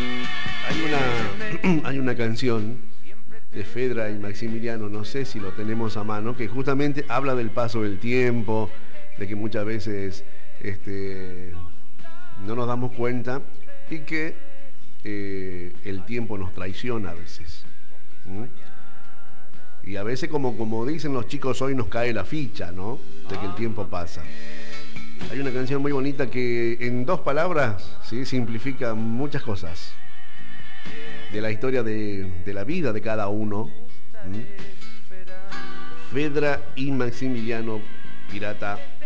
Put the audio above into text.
Hay una canción de Fedra y Maximiliano, no sé si lo tenemos a mano, que justamente habla del paso del tiempo, de que muchas veces no nos damos cuenta y que el tiempo nos traiciona a veces. ¿Mm? Y a veces, como dicen los chicos hoy, nos cae la ficha, ¿no? De que el tiempo pasa. Hay una canción muy bonita que en dos palabras, ¿sí?, simplifica muchas cosas de la historia de la vida de cada uno. ¿Mm? Fedra y Maximiliano Pirata